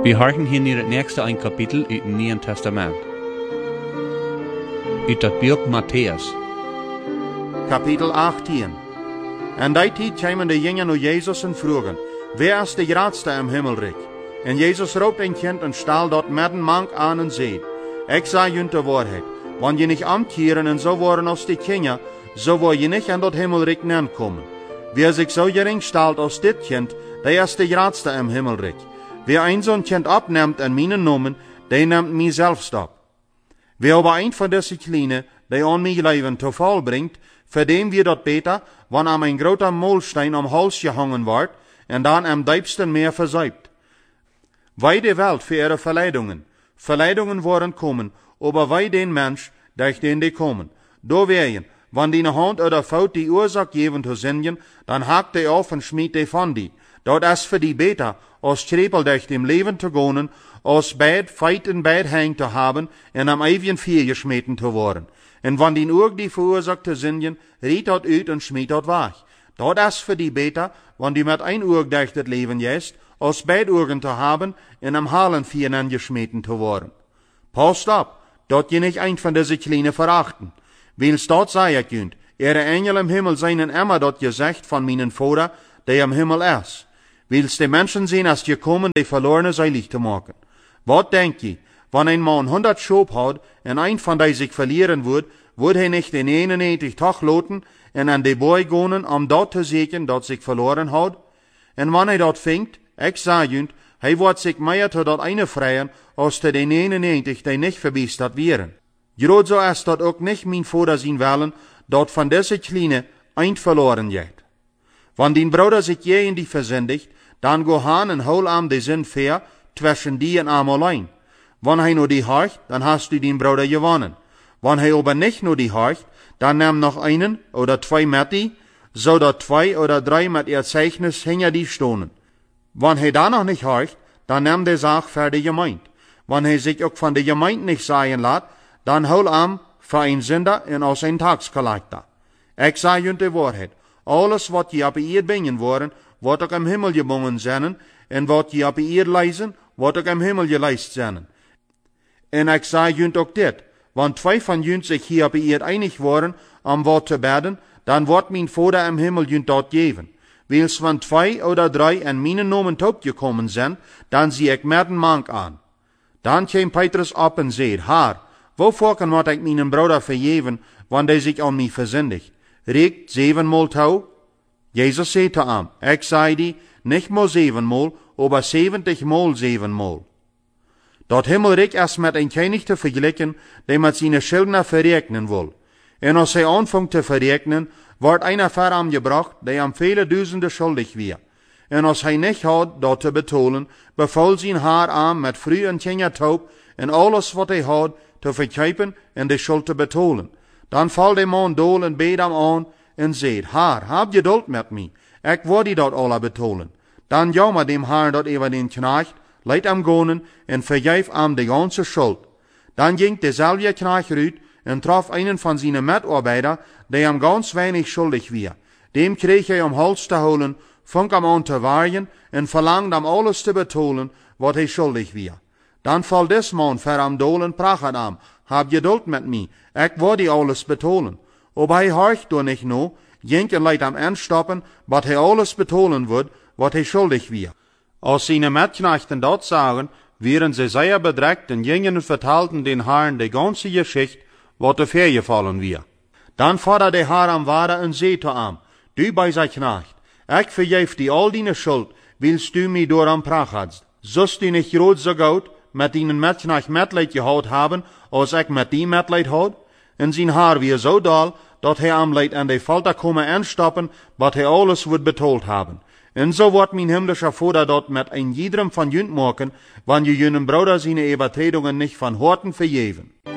Wir horchen hier naar het nächste ein Kapitel uit het Nieuwe Testament. Uit het boek Matthäus. Kapitel 18. En die tijd kwamen de jongen naar Jezus en vroegen, wer is de grootste im Himmelrijk? En Jezus roept een kind en stal dort midden mank aan en zei, ik zei jullie de waarheid, wanneer je niet omkeren en zo worden als die kinderen, zo word je niet aan dat Himmelrijk komen. Wie zich zo gering stelt als dit kind, die is de grootste im Himmelrijk. Wie een zo'n kind opneemt en mijn noemen, die neemt mij zelfs op. Wie aber een van deze kleine, die aan mij leven te val brengt, verdien wir dat beter, wanneer een groter molstein om hals gehangen wordt, en dan am diepsten meer verzuipt. Wij de Welt für ihre Verleidungen. Verleidungen worden komen, aber wij den Mensch, durch den die komen. Do weien, wanneer die Hand oder Fout die Ursache geven te zingen, dan hakt die auf en schmiet die van die. Dat is voor die beter, als Strepel durch dem Leben te gaan, als beid feit in beid hang te hebben, en am ewigen Vier geschmeten te worden. En wanneer die ook die veroorzaakt te zingen, riet dat uit en schmiet dat weg. Dat is voor die beter, wanneer die met een oog durch het leven jest, als beid ogen te hebben, en am halen Vieren geschmeten te worden. Passt op, dat je niet een van deze kleine verachten. Wils dat zei ik junt, ihre Engel im Himmel zijn immer dat je zegt van mijn Vader, die im Himmel is. Wils de mensen zijn als gekomen, die verlorene seilig te maken. Wat denk je, wanneer een man 100 Schaap had, en een van die zich verlieren wordt hij niet de 91 toch loten, en aan de boy gaan om dat te zeker dat zich verloren had? En wanneer hij dat vindt, ik zeg junt, hij wordt zich meer tot dat ene vrijen, als te de 99 die niet verbisterd wären. Groot zo is dat ook niet mijn Vader zien willen, dat van deze kleine eind verloren gaat. Wanneer die broeder zich je in die verzendigt, dan go han en hol am de zin fair, zwischen die en am allein. Wanneer hij nur die horcht, dan hast du den broeder gewonnen. Wanneer hij aber nicht nur die horcht, dan neem nog einen oder zwei met die, zodat 2 oder 3 met ihr Zeichnis hinter die stonen. Wanneer hij dan nog nicht horcht, dan neem de zaak voor de gemeint. Wanneer hij zich ook van de gemeint nicht sagen laat, dan hol am voor een zinder en als een taxcollector. Ik zeg jullie de waarheid. Alles wat je op de eerd brengen worden, wordt ook im Himmel gebonden zijn, en wat je op de eerd lezen, wordt ook im Himmel geleist zijn. En ik zeg jullie ook dit, want 2 van jullie zich hier op de eerd einig worden, om wat te bidden, dan wordt mijn Vader im Himmel jullie dat geven. Wils van 2 oder 3 en mijn nomen tot gekomen zijn, dan zie ik midden mank aan. Dan kwam Petrus op en zei, Haar, waarvoor moet ik mijn broeder vergeven, want hij zich aan mij verzendigt? Reikt 7 mal touw? Jezus zei te hem, ik zei die, niet maar 7 mal, aber 70 mal 7 mal. Dat Himmelrijk is met een König te vergelijken, die met zijn Schuldner verrekenen wil. En als hij aanvangt te verrekenen, wordt einer voor hem gebracht, die hem vele duizenden schuldig weer. En als hij niet had dat te betalen, beval zijn haar aan met vrij en kinder taub en alles wat hij had te verkijpen en de schuld te betalen. Dan valt de man dool en beet hem aan en zegt, Haar, heb geduld met mij, ik wil die dat alle betalen. Dan jammer dem Haar dat over den knecht, leidt hem gaan en vergeef hem de ganze schuld. Dan ging dezelfde knecht uit en traf einen van zijn medarbeiter, die hem ganz weinig schuldig weer. Dem kreeg hij om hals te houden, vang hem aan te waaien en verlangde hem alles te betalen wat hij schuldig weer. Dan valt des man voor hem dool en pracht hem, heb geduld met mij, ik wil die alles betalen. Ob hij horcht door niet no, ging en leidt hem aanstoppen, wat hij alles betalen wordt, wat hij schuldig weer. Als zijn metknechten dat zagen, wären ze zeer bedrekt en gingen en vertelten den Herrn de ganze Geschichte, wat er voorgevallen weer. Dan forderde de Herr am Vader en zei te hem, du bij zijn knecht, ik vergeef die al die schuld, wilst du mij door am pracht. Zust du niet groot zo goed, met die metknecht metleid gehad hebben, als ik met die metleid had? En zijn haar weer zo dal, dat hij am leid aan de Folter komen aanstappen, wat hij alles wordt betoeld hebben. En zo wordt mijn himmlischer Vader dat met een iedereen van jullie maken, wanneer jullie broeder zijn overtredungen niet van horten vergeven.